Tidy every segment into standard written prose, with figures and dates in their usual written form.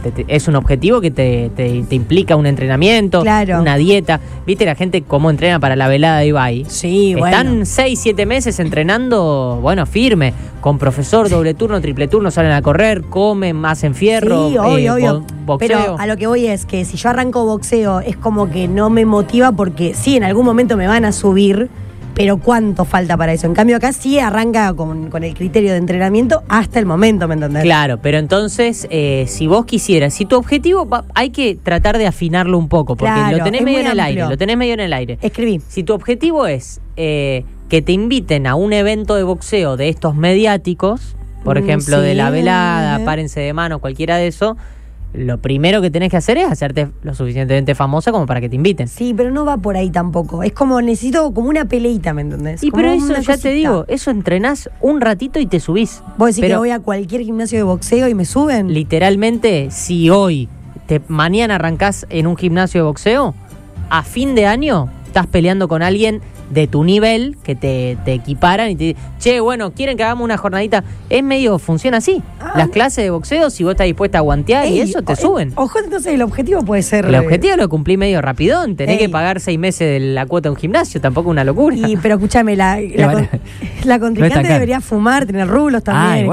es un objetivo que te implica un entrenamiento, una dieta. ¿Viste la gente cómo entrena para la velada de Ibai? Sí, Están 6-7 meses entrenando, firme, con profesor, doble turno, triple turno, salen a correr, comen, hacen fierro, sí, obvio. Boxeo. Pero a lo que voy es que si yo arranco boxeo es como que no me motiva porque sí, en algún momento me van a subir, pero ¿cuánto falta para eso? En cambio acá sí arranca con el criterio de entrenamiento hasta el momento, ¿me entendés? Claro, pero entonces si vos quisieras, si tu objetivo, hay que tratar de afinarlo un poco, porque lo tenés medio en el aire. Escribí. Si tu objetivo es que te inviten a un evento de boxeo de estos mediáticos, por ejemplo, de la velada, párense de mano, cualquiera de eso, lo primero que tenés que hacer es hacerte lo suficientemente famosa como para que te inviten. Sí, pero no va por ahí tampoco. Es como, necesito como una peleita, ¿me entendés? Y como pero eso, ya te digo, eso entrenás un ratito y te subís. ¿Vos decís que voy a cualquier gimnasio de boxeo y me suben? Literalmente, si hoy, mañana arrancás en un gimnasio de boxeo, a fin de año estás peleando con alguien de tu nivel, que te equiparan y te dicen, che, ¿quieren que hagamos una jornadita? Funciona así. Las clases de boxeo, si vos estás dispuesta a guantear y eso, te suben. Ojo, entonces el objetivo puede ser... El objetivo lo cumplí medio rapidón. Tenés que pagar 6 meses de la cuota de un gimnasio, tampoco una locura. Pero escúchame, la contrincante debería fumar, tener rulos también.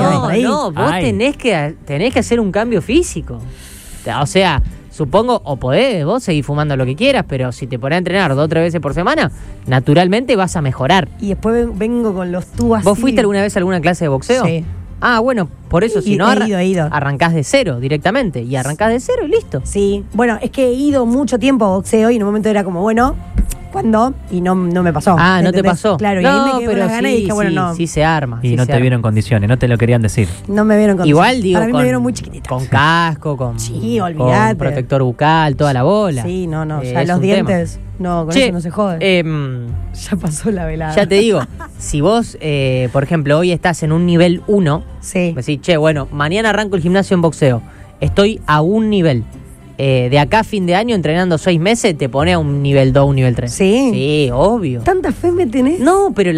Vos tenés que hacer un cambio físico. O sea... Supongo, o podés vos seguir fumando lo que quieras, pero si te pones a entrenar 2 o 3 veces por semana, naturalmente vas a mejorar. Y después vengo con los tubos así. ¿Vos fuiste alguna vez a alguna clase de boxeo? Sí. Por eso, si no, he ido. arrancás de cero directamente. Y arrancás de cero y listo. Sí, es que he ido mucho tiempo a boxeo y en un momento era como, ¿cuándo? Y no me pasó. Ah, ¿no te pasó? Claro, y ahí me quedé con las ganas y dije, no. Sí se arma. Y no te vieron en condiciones, no te lo querían decir. No me vieron en condiciones. Igual, digo, para mí me vieron muy chiquitita. Con casco, con protector bucal, toda la bola. Sí, no, ya los dientes, con eso no se jode. Ya pasó la velada. Ya te digo, si vos, por ejemplo, hoy estás en un nivel 1, decís, mañana arranco el gimnasio en boxeo, estoy a un nivel. De acá a fin de año, entrenando 6 meses, te pone a un nivel 2, un nivel 3. ¿Sí? Sí, obvio. ¿Tanta fe me tenés? No, pero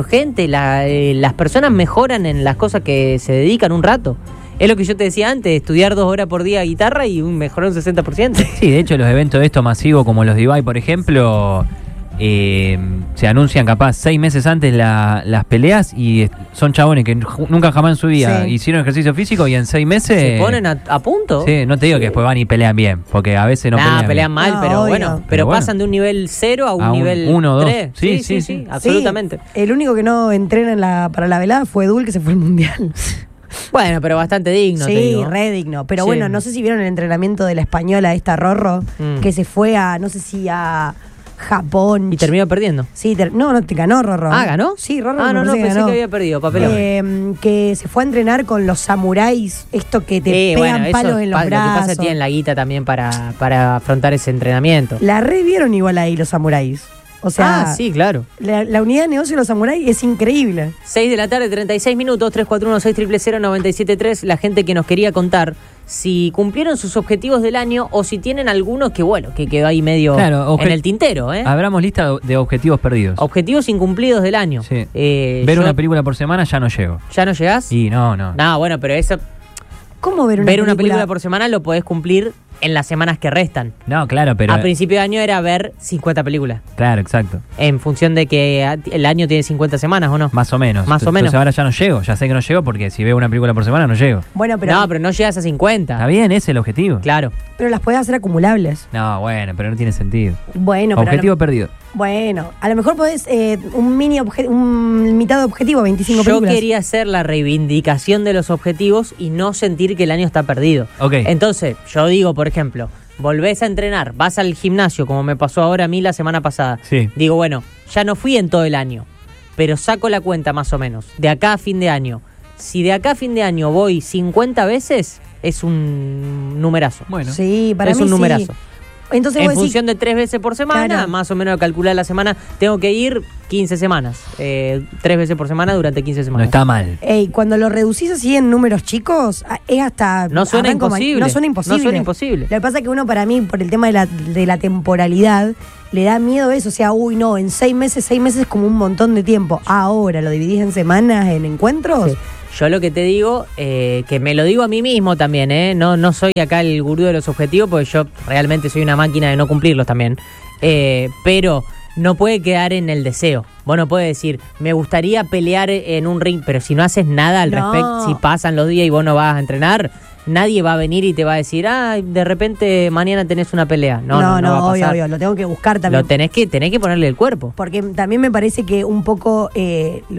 las personas mejoran en las cosas que se dedican un rato. Es lo que yo te decía antes, estudiar 2 horas por día guitarra y mejorar un 60%. Sí, de hecho los eventos de estos masivos como los de Ibai, por ejemplo, se anuncian capaz 6 meses antes las peleas y son chabones que nunca jamás en su vida hicieron ejercicio físico y en 6 meses... ¿Se ponen a punto? Sí, no te digo que después van y pelean bien, porque a veces no pelean mal, pero pasan de un nivel 0 a un nivel 1 o 2. Sí, absolutamente. El único que no entrena para la velada fue Dul, que se fue al Mundial. Bueno, pero bastante digno, sí, te digo. Re digno. Pero no sé si vieron el entrenamiento de la española esta Rorro, que se fue a Japón. Y terminó perdiendo. Sí, no te ganó Rorro. Ah, ¿ganó? Sí, Rorro. Pensé que había perdido, papelón. Que se fue a entrenar con los samuráis, esto que te pegan palos en los brazos. Lo que pasa es que tienen la guita también para afrontar ese entrenamiento. La revieron igual ahí los samuráis. O sea, sí, claro. La unidad de negocio de los samuráis es increíble. 6 de la tarde, 36 minutos, 341-6000-973. La gente que nos quería contar si cumplieron sus objetivos del año o si tienen algunos que quedó ahí medio en el tintero. Abramos lista de objetivos perdidos. Objetivos incumplidos del año. Sí. Ver una película por semana ya no llego. ¿Ya no llegás? Y no. No, bueno, pero eso... ¿Cómo ver una película por semana lo podés cumplir en las semanas que restan? No, claro, pero... A principio de año era ver 50 películas. Claro, exacto. En función de que el año tiene 50 semanas, ¿o no? Más o menos. Entonces ahora ya no llego. Ya sé que no llego porque si veo una película por semana no llego. Bueno, pero... No, pero no llegas a 50. Está bien, ese es el objetivo. Claro. Pero las podés hacer acumulables. No, bueno, pero no tiene sentido. Bueno, pero... Objetivo perdido. Bueno, a lo mejor podés un mitad objetivo, 25 películas. Yo quería hacer la reivindicación de los objetivos y no sentir que el año está perdido. Ok. Entonces, yo digo, por ejemplo, volvés a entrenar, vas al gimnasio, como me pasó ahora a mí la semana pasada. Sí. Digo, bueno, ya no fui en todo el año, pero saco la cuenta más o menos, de acá a fin de año. Si de acá a fin de año voy 50 veces, es un numerazo. Bueno. Sí, para mí es un numerazo. Sí. Entonces, en función de 3 veces por semana, claro, más o menos calcular la semana, tengo que ir 15 semanas. 3 veces por semana durante 15 semanas. No está mal. Cuando lo reducís así en números chicos, es hasta... No suena imposible. No suena imposible. Lo que pasa es que uno, para mí, por el tema de la temporalidad, le da miedo eso. O sea, en 6 meses es como un montón de tiempo. Ahora, ¿lo dividís en semanas, en encuentros? Sí. Yo lo que te digo, que me lo digo a mí mismo también, no soy acá el gurú de los objetivos, porque yo realmente soy una máquina de no cumplirlos también. Pero no puede quedar en el deseo. Vos no podés decir, me gustaría pelear en un ring, pero si no haces nada al respecto, si pasan los días y vos no vas a entrenar, nadie va a venir y te va a decir, de repente mañana tenés una pelea. No va a pasar. Obvio, lo tengo que buscar también. Tenés que ponerle el cuerpo. Porque también me parece que un poco